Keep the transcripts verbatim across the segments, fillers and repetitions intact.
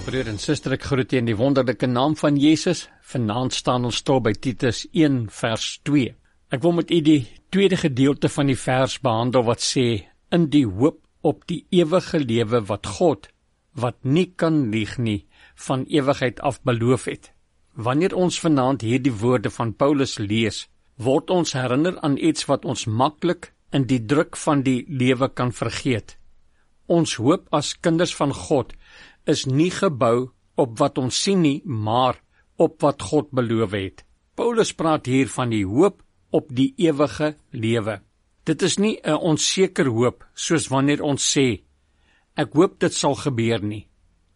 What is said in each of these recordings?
Broer en suster, ek groet u in die wonderlike naam van Jesus. Vanaand staan ons stil by Titus een vers twee. Ek wil met u die tweede gedeelte van die vers behandel wat sê, in die hoop op die ewige lewe wat God, wat nie kan lieg nie, van ewigheid af beloof het. Wanneer ons vanaand hierdie woorde van Paulus lees, word ons herinner aan iets wat ons maklik in die druk van die lewe kan vergeet. Ons hoop as kinders van God is nie gebou op wat ons sien nie, maar op wat God beloof het. Paulus praat hier van die hoop op die ewige lewe. Dit is nie 'n onseker hoop, soos wanneer ons sê, ek hoop dit sal gebeur nie.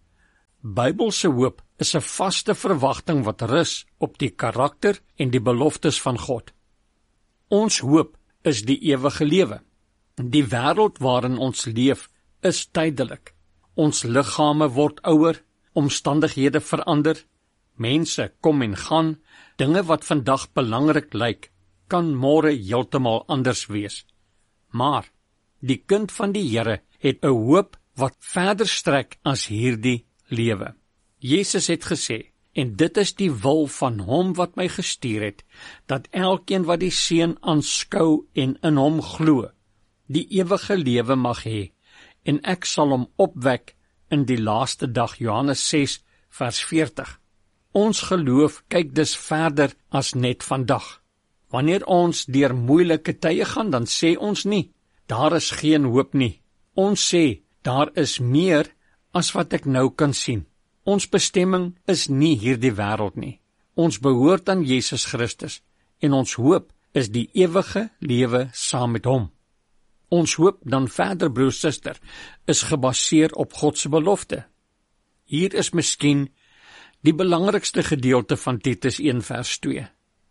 Bybelse hoop is 'n vaste verwagting wat rus op die karakter en die beloftes van God. Ons hoop is die ewige lewe. Die wêreld waarin ons leef is tydelik. Ons liggame word ouer, omstandighede verander, mense kom en gaan, dinge wat vandag belangrik lyk, kan môre heeltemal anders wees. Maar die kind van die Here het 'n hoop wat verder strek as hierdie lewe. Jesus het gesê, en dit is die wil van hom wat my gestuur het, dat elkeen wat die Seun aanskou en in hom glo, die ewige lewe mag hê, en ek sal hom opwek in die laaste dag, Johannes ses vers veertig. Ons geloof kyk dus verder as net vandag. Wanneer ons deur moeilike tye gaan, dan sê ons nie, daar is geen hoop nie. Ons sê, daar is meer as wat ek nou kan sien. Ons bestemming is nie hierdie wêreld nie. Ons behoort aan Jesus Christus, en ons hoop is die ewige lewe saam met hom. Ons hoop dan verder, broer, suster, is gebaseer op God se belofte. Hier is miskien die belangrikste gedeelte van Titus een vers twee.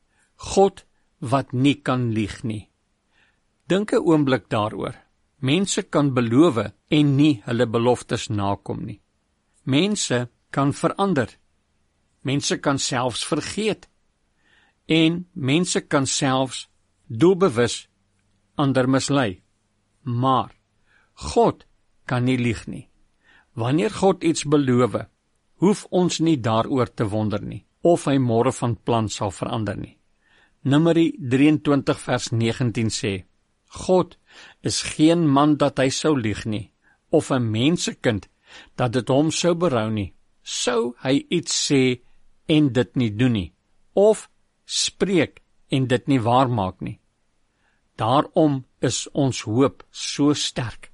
God wat nie kan lieg nie. Dink 'n oomblik daaroor. Mense kan beloof en nie hulle beloftes nakom nie. Mense kan verander. Mense kan selfs vergeet. En mense kan selfs doelbewus ander mislei. Maar God kan nie lieg nie. Wanneer God iets beloof, hoef ons nie daaroor te wonder nie, of hy môre van plan sal verander nie. Numeri drieëntwintig vers negentien sê, God is geen man dat hy sou lieg nie, of 'n mensekind dat dit hom sou berou nie, sou hy iets sê en dit nie doen nie, of spreek en dit nie waarmaak nie. Daarom is ons hoop so sterk.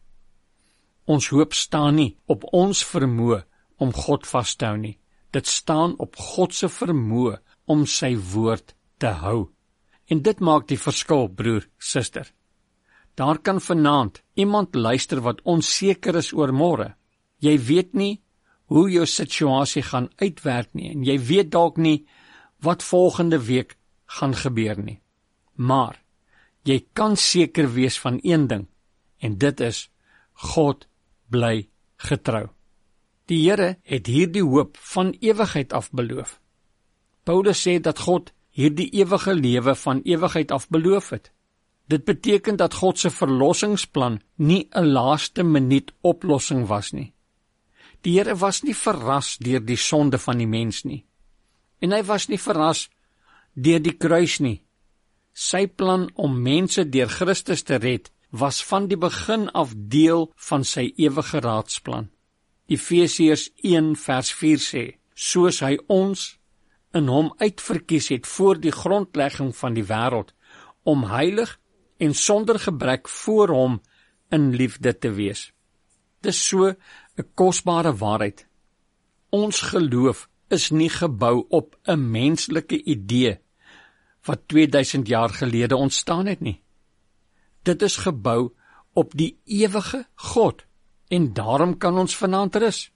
Ons hoop staan nie op ons vermoë om God vas te hou nie. Dit staan op God se vermoë om sy woord te hou. En dit maak die verskil, broer, suster. Daar kan vanaand iemand luister wat onseker is oor môre. Jy weet nie hoe jou situasie gaan uitwerk nie, en jy weet dalk nie wat volgende week gaan gebeur nie. Maar jy kan seker wees van een ding, en dit is, God bly getrou. Die Here het hierdie hoop van ewigheid af beloof. Paulus sê dat God hierdie ewige lewe van ewigheid af beloof het. Dit beteken dat God se verlossingsplan nie 'n laaste minuut oplossing was nie. Die Here was nie verras deur die sonde van die mens nie. En hy was nie verras deur die kruis nie. Sy plan om mense deur Christus te red, was van die begin af deel van sy ewige raadsplan. Efesiërs een vers vier sê, soos hy ons in hom uitverkies het voor die grondlegging van die wêreld, om heilig en sonder gebrek voor hom in liefde te wees. Dis so 'n kosbare waarheid. Ons geloof is nie gebou op 'n menslike idee wat tweeduisend jaar gelede ontstaan het nie. Dit is gebou op die ewige God, en daarom kan ons vanaand rus.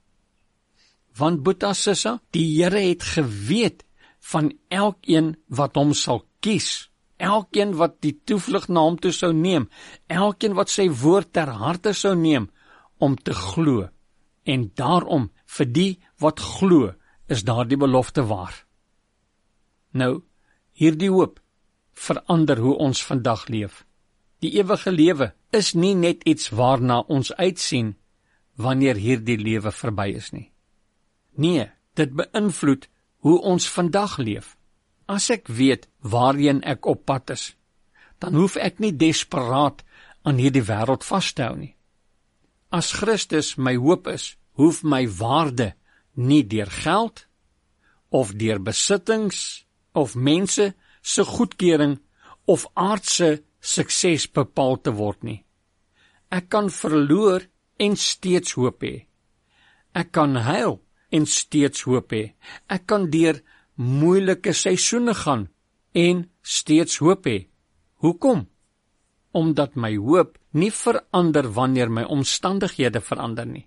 Want Boeta Sissa, die Here het geweet van elkeen wat hom sal kies, elkeen wat die toevlug na hom toe sou neem, elkeen wat sy woord ter harte sou neem, om te glo. En daarom, vir die wat glo, is daar die belofte waar. Nou, hierdie hoop verander hoe ons vandag leef. Die ewige lewe is nie net iets waarna ons uitsien wanneer hierdie lewe verby is nie. Nee, dit beïnvloed hoe ons vandag leef. As ek weet waarheen ek op pad is, dan hoef ek nie desperaat aan hierdie wêreld vas te hou nie. As Christus my hoop is, hoef my waarde nie deur geld, of deur besittings, of mense se goedkeuring, of aardse sukses bepaal te word nie. Ek kan verloor en steeds hoop hê. Ek kan huil en steeds hoop hê. Ek kan deur moeilike seisoene gaan en steeds hoop hê. Hoekom? Omdat my hoop nie verander wanneer my omstandighede verander nie.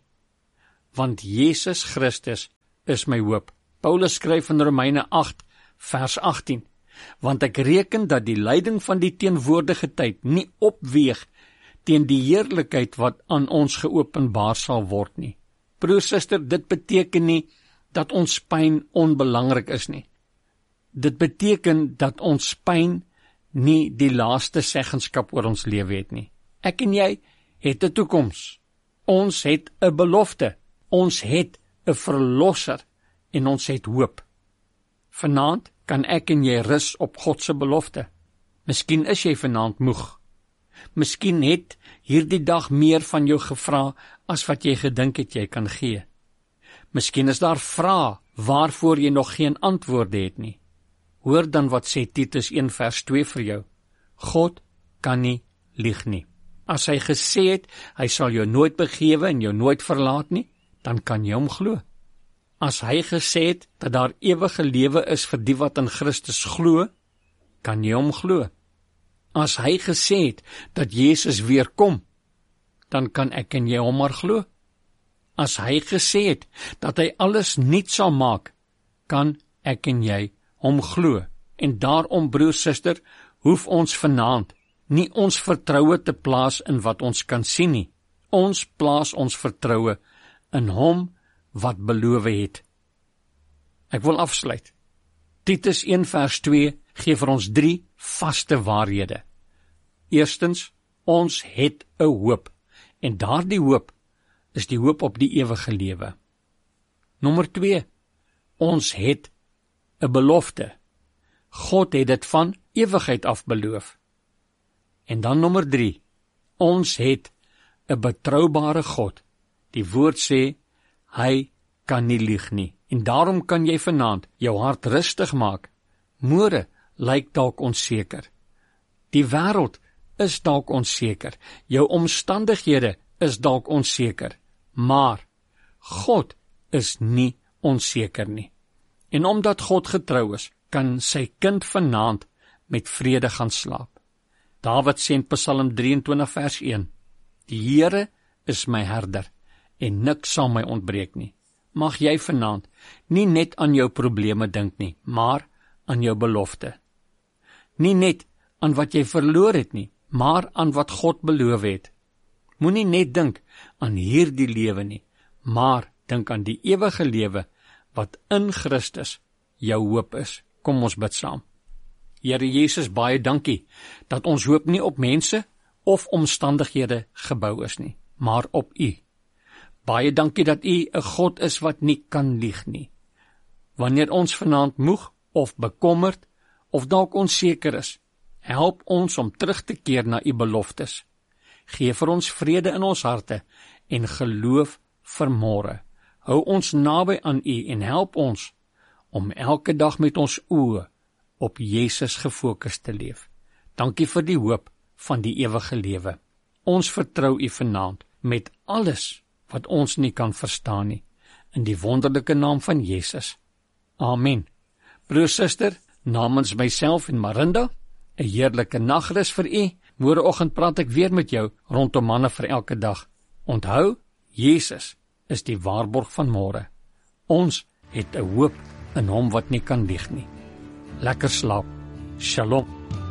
Want Jesus Christus is my hoop. Paulus skryf in Romeine agt vers agttien, want ek reken dat die lyding van die teenwoordige tyd nie opweeg teen die heerlikheid wat aan ons geopenbaar sal word nie. Broer, suster, dit beteken nie dat ons pyn onbelangrik is nie. Dit beteken dat ons pyn nie die laaste seggenskap oor ons lewe het nie. Ek en jy het 'n toekoms. Ons het 'n belofte. Ons het 'n verlosser en ons het hoop. Vanaand kan ek en jy rus op God se belofte. Miskien is jy vanaand moeg. Miskien het hierdie dag meer van jou gevra as wat jy gedink het jy kan gee. Miskien is daar vrae waarvoor jy nog geen antwoorde het nie. Hoor dan wat sê Titus een vers twee vir jou. God kan nie lieg nie. As hy gesê het, hy sal jou nooit begewe en jou nooit verlaat nie, dan kan jy hom glo. As hy gesê het, dat daar ewige lewe is vir die wat in Christus glo, kan jy hom glo. As hy gesê het, dat Jesus weer kom, dan kan ek en jy hom maar glo. As hy gesê het, dat hy alles nuut sal maak, kan ek en jy hom glo. En daarom, broer, suster, hoef ons vanaand nie ons vertroue te plaas in wat ons kan sien nie. Ons plaas ons vertroue in hom wat beloof het. Ek wil afsluit. Titus een vers twee gee vir ons drie vaste waarhede. Eerstens, ons het 'n hoop, en daardie hoop is die hoop op die ewige lewe. Nommer twee, ons het 'n belofte. God het dit van ewigheid af beloof. En dan nommer drie, ons het 'n betroubare God. Die woord sê, hy kan nie lieg nie. En daarom kan jy vanaand jou hart rustig maak. Môre lyk dalk onseker. Die wêreld is dalk onseker. Jou omstandighede is dalk onseker. Maar God is nie onseker nie. En omdat God getrou is, kan sy kind vanaand met vrede gaan slaap. Dawid sê in Psalm drieëntwintig vers een, die Here is my herder, en niks sal my ontbreek nie. Mag jy vanaand nie net aan jou probleme dink nie, maar aan jou belofte. Nie net aan wat jy verloor het nie, maar aan wat God beloof het. Moenie net dink aan hierdie lewe nie, maar dink aan die ewige lewe wat in Christus jou hoop is. Kom ons bid saam. Here Jesus, baie dankie dat ons hoop nie op mense of omstandighede gebou is nie, maar op U. Baie dankie dat U 'n God is wat nie kan lieg nie. Wanneer ons vanaand moeg of bekommerd of dalk onseker is, help ons om terug te keer na U beloftes. Gee vir ons vrede in ons harte en geloof vir môre. Hou ons naby aan U en help ons om elke dag met ons oë op Jesus gefokus te leef. Dankie vir die hoop van die ewige lewe. Ons vertrou U vanaand met alles wat ons nie kan verstaan nie, in die wonderlike naam van Jesus. Amen. Broer, suster, namens myself en Marinda, 'n heerlike nagrus vir u. Môreoggend praat ek weer met jou rondom manne vir elke dag. Onthou, Jesus is die waarborg van môre. Ons het 'n hoop in hom wat nie kan lieg nie. Lekker slaap. Shalom.